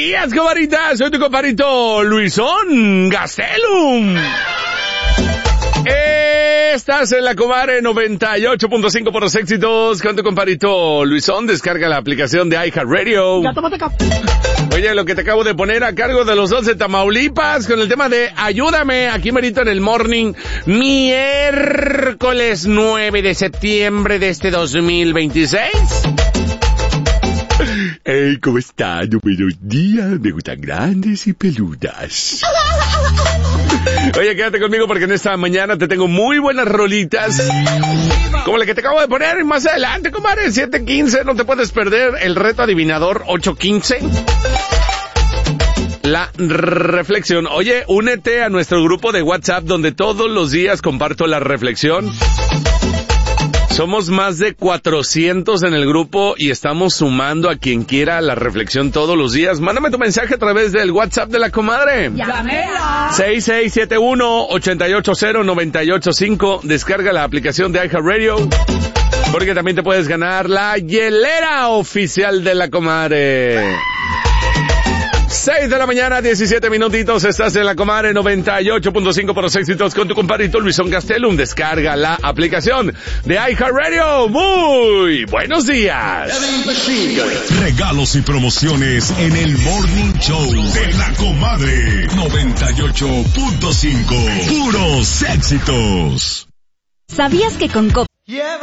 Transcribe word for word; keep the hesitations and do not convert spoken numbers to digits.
días, comadrita. Soy tu compadrito Luisón Gastelum. Estás en la Comadre noventa y ocho punto cinco por los éxitos con tu compadrito Luisón. Descarga la aplicación de iHeartRadio. Ya tómate acá. Oye, lo que te acabo de poner a cargo de los dos de Tamaulipas con el tema de Ayúdame, aquí merito en el morning, miércoles nueve de septiembre de este dos mil veintiséis. Hey, ¿cómo están? Buenos días, me gustan grandes y peludas. Oye, quédate conmigo porque en esta mañana te tengo muy buenas rolitas, como la que te acabo de poner más adelante, comadre, siete quince, no te puedes perder el reto adivinador ocho quince. La reflexión. Oye, únete a nuestro grupo de WhatsApp donde todos los días comparto la reflexión. Somos más de cuatrocientos en el grupo y estamos sumando a quien quiera la reflexión todos los días. Mándame tu mensaje a través del WhatsApp de la comadre. ¡Llámela! seis seis siete uno, ocho ocho cero, nueve ocho cinco. Descarga la aplicación de iHeartRadio porque también te puedes ganar la hielera oficial de la comadre. seis de la mañana, diecisiete minutitos, estás en la Comadre noventa y ocho punto cinco por los éxitos con tu compadrito Luisón Gastelum. Descarga la aplicación de iHeartRadio. Muy buenos días. Regalos y promociones en el Morning Show de la Comadre noventa y ocho punto cinco. Puros éxitos. ¿Sabías que con Copa